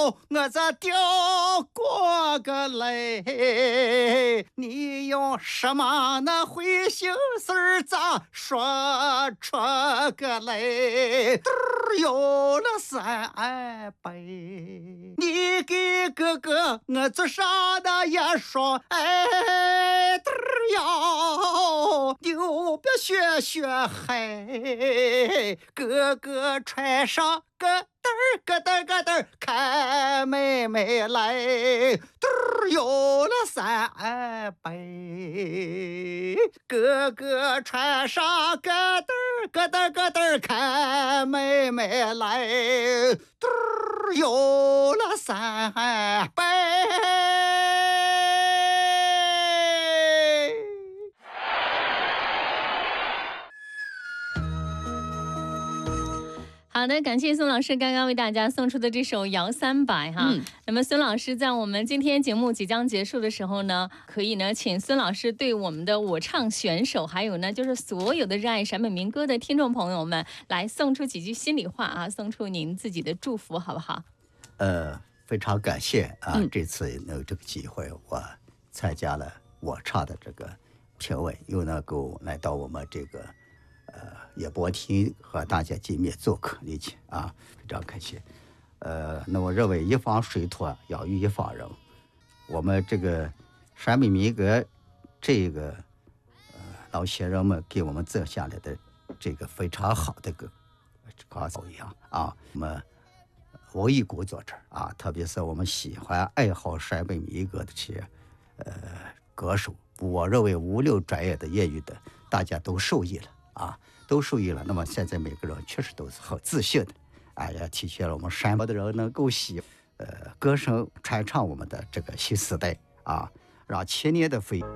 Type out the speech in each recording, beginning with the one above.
我这掉过个来，你用什么那灰心事儿咋说出个来？有了300，你给哥哥我做啥的也说，哎，哟，牛别学嗨，哥哥穿上个咯噔看妹妹来，有了300，哥哥穿上个咯噔看妹妹来，有了300。 好的，感谢孙老师刚刚为大家送出的这首《摇300》哈。那么孙老师在我们今天节目即将结束的时候呢，可以呢请孙老师对我们的我唱选手，还有呢就是所有的热爱陕北民歌的听众朋友们，来送出几句心里话啊，送出您自己的祝福，好不好？ 非常感谢啊，这次有这个机会，我参加了我唱的这个评委，又能够来到我们这个演播厅和大家见面做客一起啊，非常开心。那我认为一方水土养育一方人，我们这个陕北民歌这个老先人们给我们做下来的这个非常好的个草样啊，我们文艺工作者啊，特别是我们喜欢爱好陕北民歌的这些歌手，我认为无论专业的业余的，大家都受益了啊，都受益了。那么现在每个人确实都是很自信的，哎呀，体现了我们陕北的人能够歌声传唱我们的这个新时代啊，让千年的飞。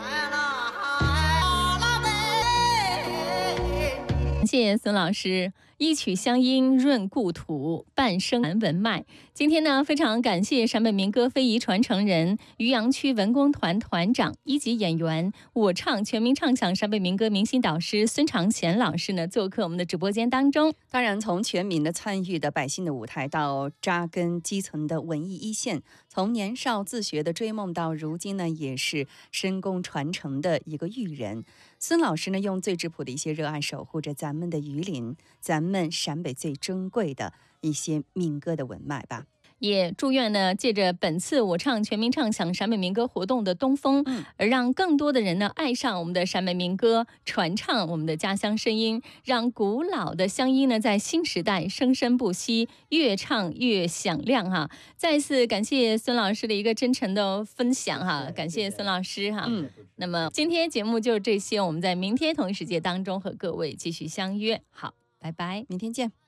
感谢孙老师，一曲乡音润故土，半生传文脉。今天呢，非常感谢陕北民歌非遗传承人、渔阳区文工团团长、一级演员、我唱全民唱响陕北民歌明星导师孙长乾老师呢，做客我们的直播间当中。 当然，从全民的参与的百姓的舞台，到扎根基层的文艺一线，从年少自学的追梦到如今呢，也是深工传承的一个育人。孙老师呢，用最质朴的一些热爱守护着咱们的榆林，咱们陕北最珍贵的一些民歌的文脉吧。 也祝愿呢，借着本次我唱全民唱响陕北民歌活动的东风，而让更多的人呢爱上我们的陕北民歌，传唱我们的家乡声音，让古老的乡音呢在新时代生生不息，越唱越响亮哈。再次感谢孙老师的一个真诚的分享哈，感谢孙老师哈。那么今天节目就这些，我们在明天同一时间当中和各位继续相约，好，拜拜， 明天见。